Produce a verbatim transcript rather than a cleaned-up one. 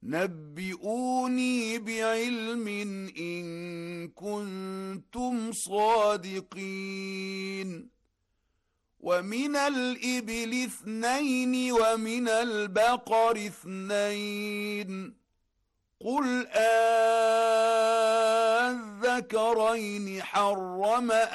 نبئوني بعلم إن كنتم صادقين. ومن الإبل اثنين ومن البقر اثنين قل أذكرين حرم